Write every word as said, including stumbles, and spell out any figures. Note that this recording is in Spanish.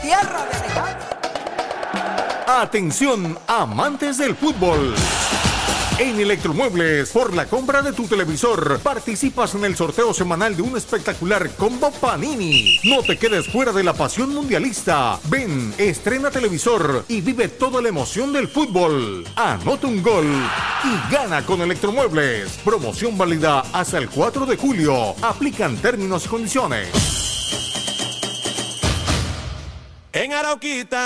tierra de Alejandro. Atención, amantes del fútbol. En Electromuebles, por la compra de tu televisor, participas en el sorteo semanal de un espectacular combo Panini. No te quedes fuera de la pasión mundialista. Ven, estrena televisor y vive toda la emoción del fútbol. Anota un gol y gana con Electromuebles. Promoción válida hasta el cuatro de julio. Aplican términos y condiciones. En Arauquita